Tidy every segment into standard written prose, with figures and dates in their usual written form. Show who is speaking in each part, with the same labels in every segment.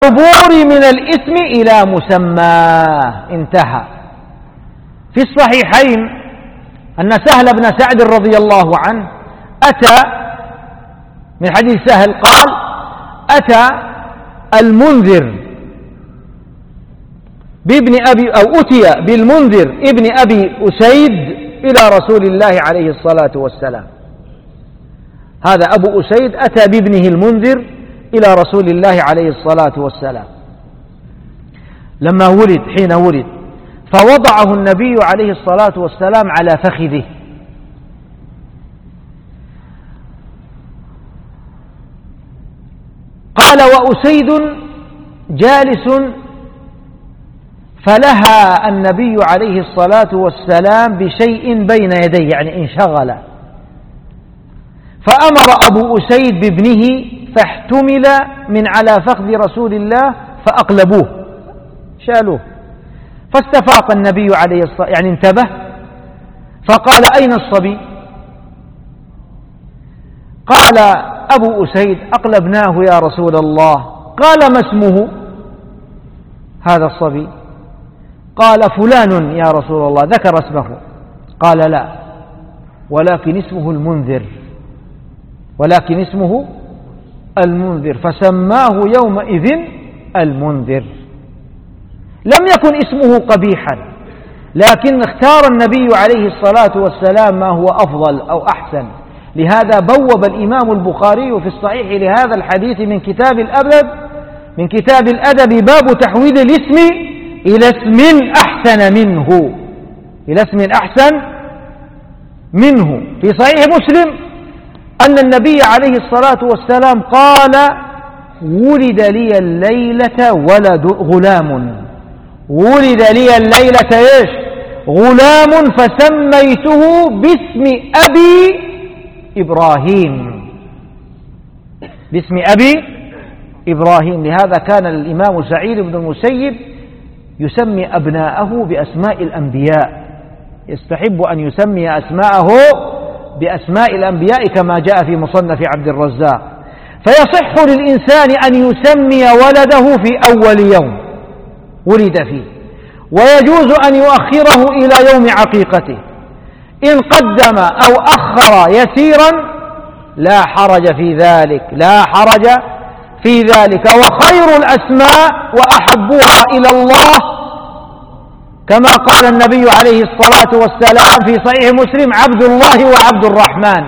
Speaker 1: العبور من الاسم إلى مسماه. انتهى. في الصحيحين أن سهل بن سعد رضي الله عنه أتى من حديث سهل قال: أتى المنذر بابن أبي أو أتي بالمنذر ابن أبي أسيد إلى رسول الله عليه الصلاة والسلام. هذا أبو أسيد أتى بابنه المنذر إلى رسول الله عليه الصلاة والسلام لما ولد، حين ولد، فوضعه النبي عليه الصلاة والسلام على فخذه، قال: وأسيد جالس، فلهى النبي عليه الصلاة والسلام بشيء بين يديه، يعني انشغل، فأمر أبو أسيد بابنه فاحتمل من على فخذ رسول الله فأقلبوه، شالوه، فاستفاق النبي عليه الصلاة، يعني انتبه، فقال: أين الصبي؟ قال أبو أسيد: أقلبناه يا رسول الله. قال: ما اسمه هذا الصبي؟ قال: فلان يا رسول الله، ذكر اسمه. قال: لا، ولكن اسمه المنذر، ولكن اسمه المنذر، فسماه يومئذ المنذر. لم يكن اسمه قبيحا، لكن اختار النبي عليه الصلاة والسلام ما هو أفضل أو أحسن. لهذا بوب الإمام البخاري في الصحيح لهذا الحديث من كتاب الأدب باب تحويل الاسم إلى اسم أحسن منه، إلى اسم أحسن منه. في صحيح مسلم أن النبي عليه الصلاة والسلام قال: ولد لي الليلة غلام، ولد لي الليلة إيش؟ غلام، فسميته باسم أبي إبراهيم، باسم أبي إبراهيم. لهذا كان الإمام سعيد بن المسيب يسمي أبناءه بأسماء الأنبياء، يستحب أن يسمي أسماءه بأسماء الأنبياء كما جاء في مصنف عبد الرزاق. فيصح للإنسان أن يسمي ولده في أول يوم ولد فيه، ويجوز أن يؤخره إلى يوم عقيقته. إن قدم أو أخر يسيرا لا حرج في ذلك، لا حرج في ذلك. وخير الأسماء وأحبها إلى الله كما قال النبي عليه الصلاة والسلام في صحيح مسلم: عبد الله وعبد الرحمن.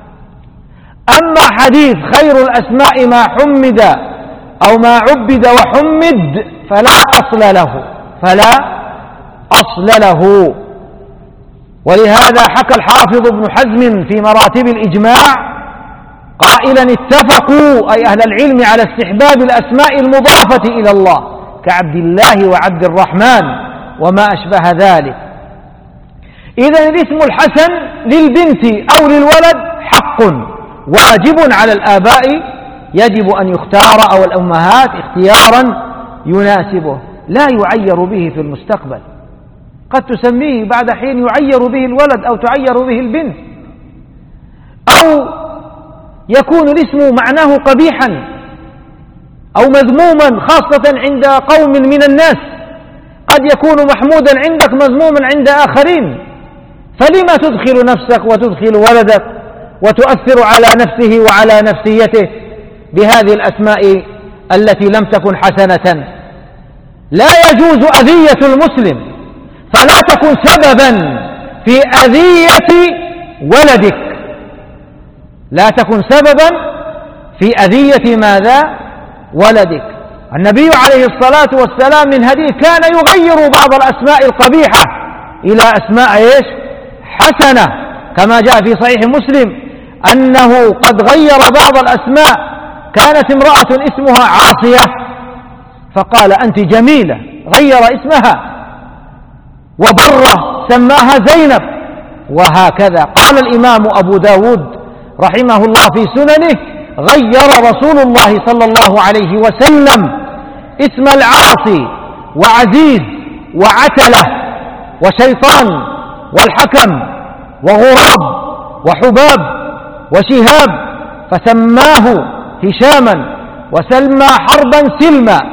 Speaker 1: أما حديث خير الأسماء ما حمد أو ما عبد وحمد فلا أصل له، فلا أصل له. ولهذا حكى الحافظ ابن حزم في مراتب الإجماع قائلا: اتفقوا أي أهل العلم على استحباب الأسماء المضافة إلى الله كعبد الله وعبد الرحمن وما أشبه ذلك. إذن الاسم الحسن للبنت أو للولد حق واجب على الآباء، يجب أن يختار أو الأمهات اختيارا يناسبه، لا يعير به في المستقبل. قد تسميه بعد حين يعير به الولد أو تعير به البنت، أو يكون الاسم معناه قبيحا أو مذموما، خاصة عند قوم من الناس، قد يكون محمودا عندك مذموما عند آخرين. فلما تدخل نفسك وتدخل ولدك وتؤثر على نفسه وعلى نفسيته بهذه الأسماء التي لم تكن حسنة؟ لا يجوز أذية المسلم، فلا تكن سببا في أذية ولدك، لا تكن سببا في أذية ماذا؟ ولدك. النبي عليه الصلاة والسلام من هديه كان يغير بعض الأسماء القبيحة إلى أسماء إيش؟ حسنة، كما جاء في صحيح مسلم أنه قد غير بعض الأسماء. كانت امرأة اسمها عاصية فقال: أنت جميلة، غير اسمها. وبرة سماها زينب، وهكذا. قال الإمام أبو داود رحمه الله في سننه: غير رسول الله صلى الله عليه وسلم اسم العاصي وعزيز وعتلة وشيطان والحكم وغراب وحباب وشهاب، فسماه هشاما، وسمى حربا سلما.